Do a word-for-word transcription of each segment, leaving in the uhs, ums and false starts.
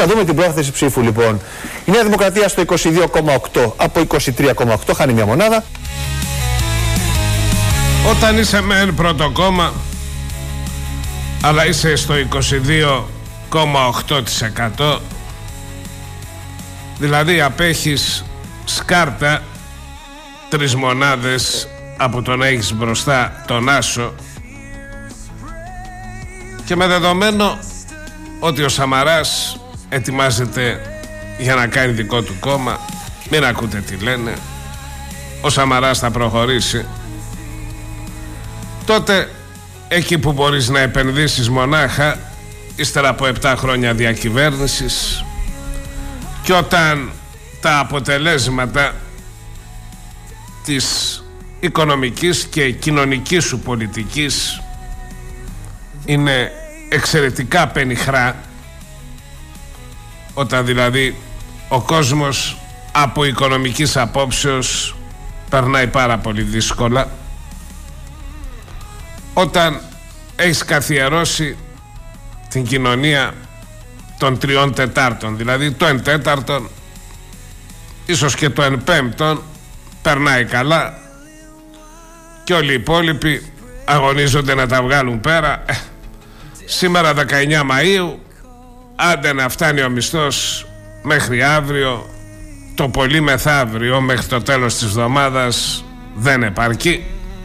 να δούμε την πρόθεση ψήφου λοιπόν. Η Νέα Δημοκρατία στο είκοσι δύο κόμμα οκτώ από είκοσι τρία κόμμα οκτώ, χάνει μια μονάδα. Όταν είσαι μεν πρώτο κόμμα, αλλά είσαι στο είκοσι δύο κόμμα οκτώ τοις εκατό, δηλαδή απέχεις σκάρτα τρεις μονάδες από το να έχεις μπροστά τον Άσο, και με δεδομένο ότι ο Σαμαράς ετοιμάζεται για να κάνει δικό του κόμμα, μην ακούτε τι λένε, ο Σαμαράς θα προχωρήσει, τότε εκεί που μπορείς να επενδύσεις μονάχα ύστερα από επτά χρόνια διακυβέρνησης, και όταν τα αποτελέσματα της οικονομικής και κοινωνικής σου πολιτικής είναι εξαιρετικά πενιχρά, όταν δηλαδή ο κόσμος από οικονομικής απόψεως περνάει πάρα πολύ δύσκολα, όταν έχεις καθιερώσει την κοινωνία των τριών τετάρτων, δηλαδή το εν τέταρτον, ίσως και το εν πέμπτον περνάει καλά, και όλοι οι υπόλοιποι αγωνίζονται να τα βγάλουν πέρα. ε, Σήμερα δεκαεννιά Μαΐου, άντε να φτάνει ο μισθός μέχρι αύριο, το πολύ μεθαύριο, μέχρι το τέλος της εβδομάδας δεν επαρκεί.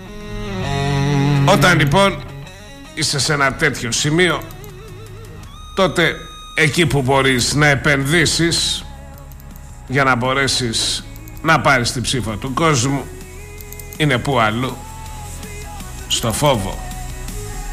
Όταν λοιπόν είσαι σε ένα τέτοιο σημείο, τότε εκεί που μπορείς να επενδύσεις για να μπορέσεις να πάρεις την ψήφα του κόσμου είναι που αλλού? Στο φόβο.